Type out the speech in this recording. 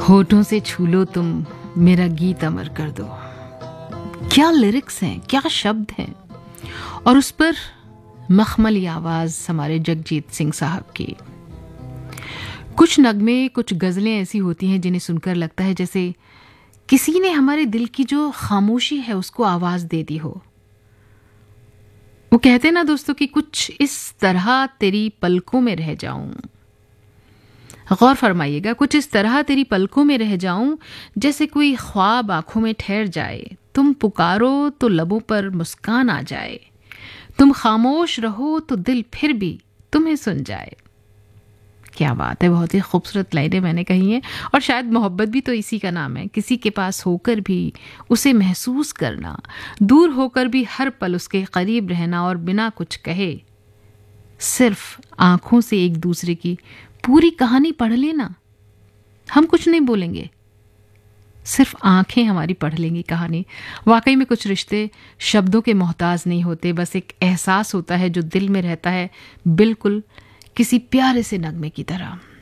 होठों से छू लो तुम, मेरा गीत अमर कर दो। क्या लिरिक्स हैं, क्या शब्द हैं, और उस पर मखमली आवाज हमारे जगजीत सिंह साहब की। कुछ नगमे, कुछ गजलें ऐसी होती हैं जिन्हें सुनकर लगता है जैसे किसी ने हमारे दिल की जो खामोशी है उसको आवाज दे दी हो। वो कहते हैं ना दोस्तों कि कुछ इस तरह तेरी पलकों में रह जाऊं। गौर फरमाइएगा, कुछ इस तरह तेरी पलकों में रह जाऊं जैसे कोई ख्वाब आंखों में ठहर जाए। तुम पुकारो तो लबों पर मुस्कान आ जाए, तुम खामोश रहो तो दिल फिर भी तुम्हें सुन जाए। क्या बात है, बहुत ही खूबसूरत लाइनें मैंने कही हैं। और शायद मोहब्बत भी तो इसी का नाम है, किसी के पास होकर भी उसे महसूस करना, दूर होकर भी हर पल उसके करीब रहना, और बिना कुछ कहे सिर्फ आंखों से एक दूसरे की पूरी कहानी पढ़ लेना। हम कुछ नहीं बोलेंगे, सिर्फ आंखें हमारी पढ़ लेंगी कहानी। वाकई में कुछ रिश्ते शब्दों के मोहताज नहीं होते, बस एक एहसास होता है जो दिल में रहता है, बिल्कुल किसी प्यारे से नगमे की तरह।